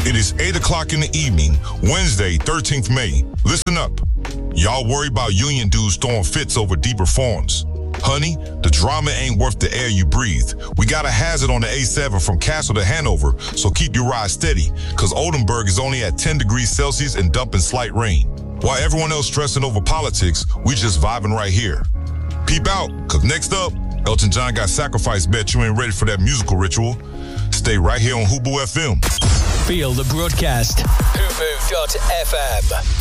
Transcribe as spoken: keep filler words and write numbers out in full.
It is eight o'clock in the evening, Wednesday, thirteenth of May. Listen up. Y'all worry about union dudes throwing fits over deeper fawns. Honey, the drama ain't worth the air you breathe. We got a hazard on the A seven from Castle to Hanover, so keep your ride steady, cause Oldenburg is only at ten degrees Celsius and dumping slight rain. While everyone else stressing over politics, we just vibing right here. Peep out, cause next up, Elton John got sacrificed. Bet you ain't ready for that musical ritual. Stay right here on Hubu F M. Feel the broadcast. Hubu dot F M.